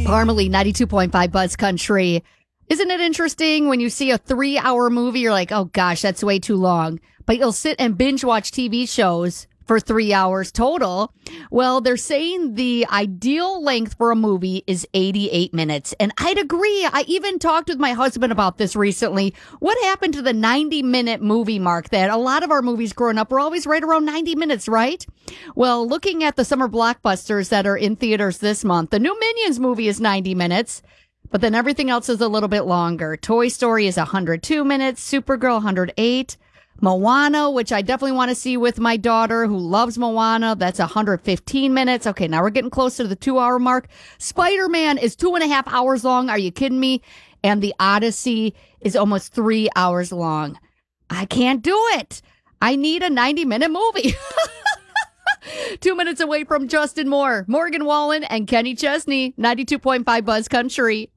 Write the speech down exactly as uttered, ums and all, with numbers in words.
Parmalee, ninety-two point five Buzz Country. Isn't it interesting when you see a three-hour movie, you're like, oh gosh, that's way too long. But you'll sit and binge watch T V shows for three hours total. Well, they're saying the ideal length for a movie is eighty-eight minutes. And I'd agree. I even talked with my husband about this recently. What happened to the ninety-minute movie mark that a lot of our movies growing up were always right around ninety minutes, right? Well, looking at the summer blockbusters that are in theaters this month, the new Minions movie is ninety minutes. But then everything else is a little bit longer. Toy Story is one hundred two minutes. Supergirl, one hundred eight. Moana, which I definitely want to see with my daughter who loves Moana. That's one hundred fifteen minutes. Okay, now we're getting close to the two-hour mark. Spider-Man is two and a half hours long. Are you kidding me? And The Odyssey is almost three hours long. I can't do it. I need a ninety-minute movie. Two minutes away from Justin Moore, Morgan Wallen, and Kenny Chesney, ninety-two point five Buzz Country.